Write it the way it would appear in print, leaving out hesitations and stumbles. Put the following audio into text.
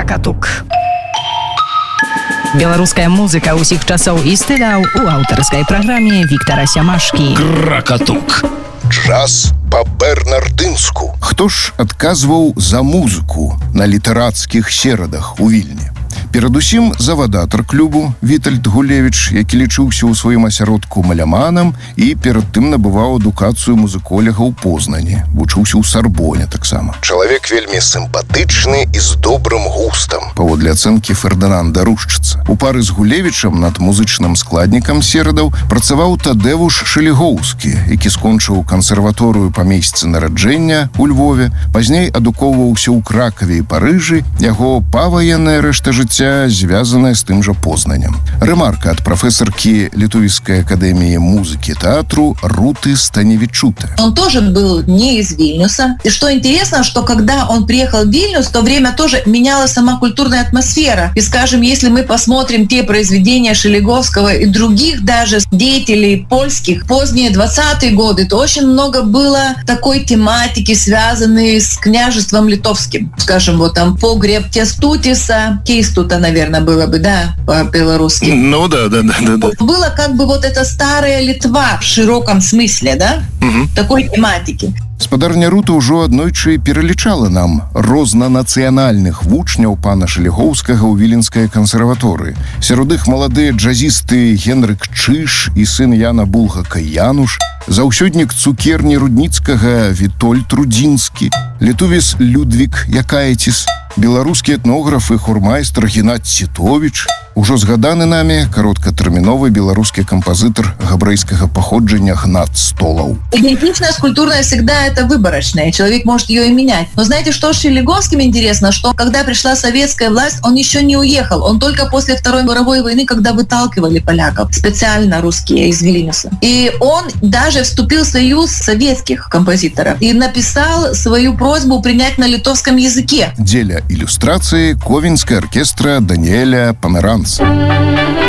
Кракатук. Беларуская музыка ўсіх часоў і стыляў у аўтарскай праграме Віктара Сямашкі. Кракатук. Джаз па-бернардынску. Хто ж адказваў за музыку на літарацкіх серадах у Вільні? Перадусім завадатар клубу Вітальд Гулевіч, які лічыўся ў сваім асяродку маляманам і перад тым набываў адукацыю музыколяга ў Познані, вучыўся ў Сарбоне таксама. Чалавек вельмі сімпатычны і з добрым густам. Паводле ацэнкі Фердынанда Рушчыца. У пары з Гулевічам над музычным складнікам серадаў працаваў Тадэвуш Шелігоўскі, які скончыў кансерваторыю па месцы нараджэння ў Львове, пазней адукоўваўся ў Кракаве і Парыжы, яго паваенная рэшта жыцця звязаная з тым жа Познанем. Ремарка ад прафесаркі Літовіскай акадэміі музыкі и театру Руты Станевичуте. Он тоже был не из Вильнюса. И что интересно, что когда он приехал в Вильнюс, в то время тоже менялась сама культурная атмосфера. И, скажем, если мы посмотрим те произведения Шеліговского и других даже деятелей польских, поздние 20-е годы, то очень много было такой тематики, связанной с княжеством литовским. Скажем, вот там погреб Кестутиса, Кейстута, наверное, было бы, да, по-белорусски. Ну да. Было как бы вот эта старая Литва в широком смысле, да, такой тематики. Спадарня Рута ўжо аднойчы пералічала нам рознанацыянальных вучняў пана Шелігоўскага ў Віленскай кансерваторыі. Сярод іх маладыя джазісты Генрык Чыш і сын Яна Булгака Януш, заўсёднік цукерні Рудніцкага Вітольд Рудзінскі, літовец Людвік Якаеціс, беларускі этнограф і хормайстр Геннадзь Сітовіч, ужо згаданы намі кароткатэрміновы беларускі кампазітар габрэйскага паходжання Гнат Столаў. Идентичность культурная всегда это выборочная, человек может ее и менять. Но знаете, что с Шеліговским интересно, что когда пришла советская власть, он еще не уехал. Он только после Второй мировой войны, когда выталкивали поляков, специально русские из Вильнюса. И он даже вступил в союз советских композиторов и написал свою просьбу принять на литовском языке. Дзеля ілюстрацыі Ковенская оркестра Даниэля Померанца.